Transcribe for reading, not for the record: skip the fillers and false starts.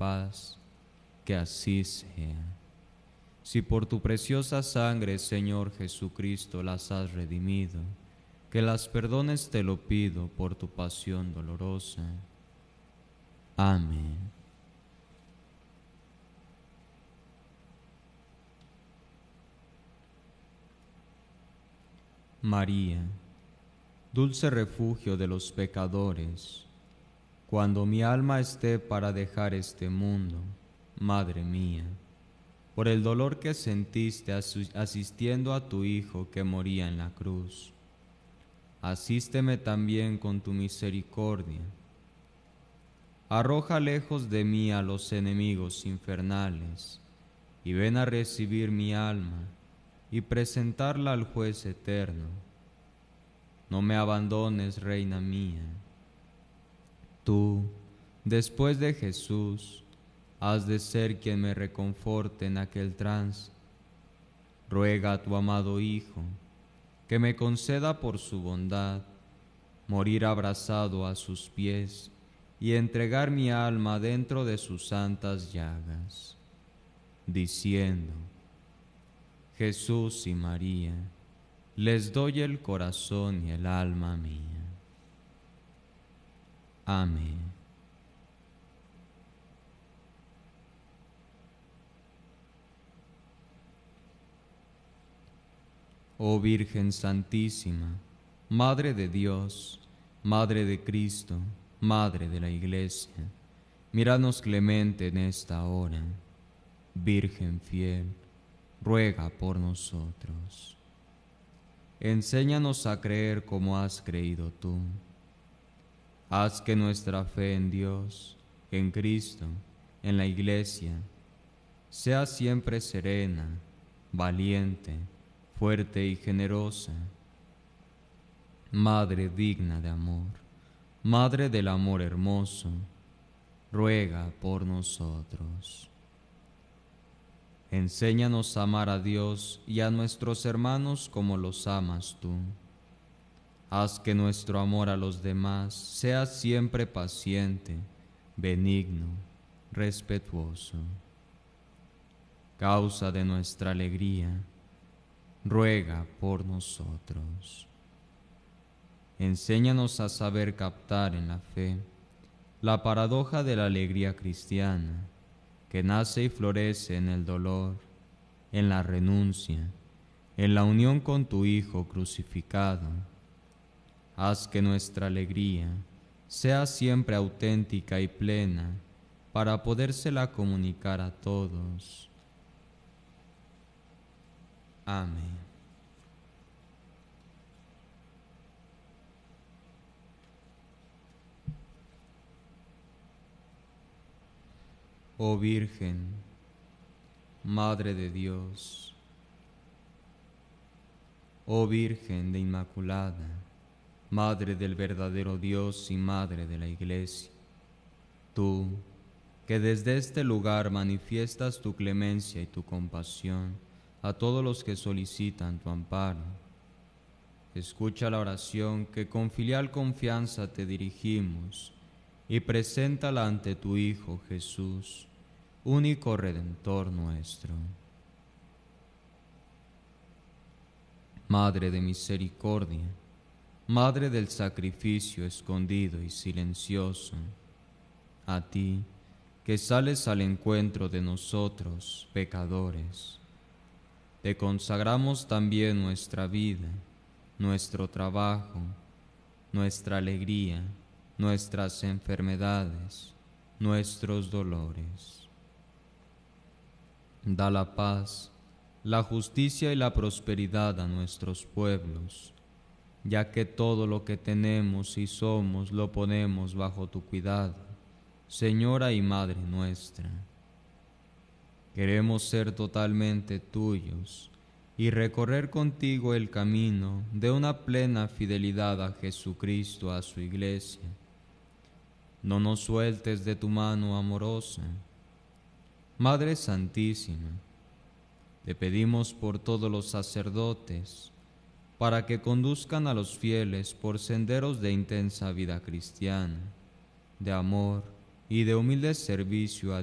paz. Que así sea. Si por tu preciosa sangre, Señor Jesucristo, las has redimido, que las perdones te lo pido por tu pasión dolorosa. Amén. María, dulce refugio de los pecadores, cuando mi alma esté para dejar este mundo, Madre mía, por el dolor que sentiste asistiendo a tu Hijo que moría en la cruz, asísteme también con tu misericordia. Arroja lejos de mí a los enemigos infernales, y ven a recibir mi alma y presentarla al Juez eterno. No me abandones, Reina mía. Tú, después de Jesús, has de ser quien me reconforte en aquel trance. Ruega a tu amado Hijo que me conceda por su bondad morir abrazado a sus pies y entregar mi alma dentro de sus santas llagas, diciendo: Jesús y María, les doy el corazón y el alma mía. Amén. Oh Virgen Santísima, Madre de Dios, Madre de Cristo, Madre de la Iglesia, míranos clemente en esta hora. Virgen fiel, ruega por nosotros. Enséñanos a creer como has creído tú. Haz que nuestra fe en Dios, en Cristo, en la Iglesia, sea siempre serena, valiente, fuerte y generosa. Madre digna de amor, Madre del amor hermoso, ruega por nosotros. Enséñanos a amar a Dios y a nuestros hermanos como los amas tú. Haz que nuestro amor a los demás sea siempre paciente, benigno, respetuoso. Causa de nuestra alegría, ruega por nosotros. Enséñanos a saber captar en la fe la paradoja de la alegría cristiana, que nace y florece en el dolor, en la renuncia, en la unión con tu Hijo crucificado. Haz que nuestra alegría sea siempre auténtica y plena para podérsela comunicar a todos. Amén. Oh Virgen, Madre de Dios, oh Virgen de Inmaculada, Madre del verdadero Dios y Madre de la Iglesia, tú, que desde este lugar manifiestas tu clemencia y tu compasión a todos los que solicitan tu amparo, escucha la oración que con filial confianza te dirigimos y preséntala ante tu Hijo Jesús, único Redentor nuestro. Madre de misericordia, Madre del sacrificio escondido y silencioso, a ti, que sales al encuentro de nosotros, pecadores, te consagramos también nuestra vida, nuestro trabajo, nuestra alegría, nuestras enfermedades, nuestros dolores. Da la paz, la justicia y la prosperidad a nuestros pueblos, ya que todo lo que tenemos y somos lo ponemos bajo tu cuidado, Señora y Madre nuestra. Queremos ser totalmente tuyos y recorrer contigo el camino de una plena fidelidad a Jesucristo, a su Iglesia. No nos sueltes de tu mano amorosa. Madre Santísima, te pedimos por todos los sacerdotes, para que conduzcan a los fieles por senderos de intensa vida cristiana, de amor y de humilde servicio a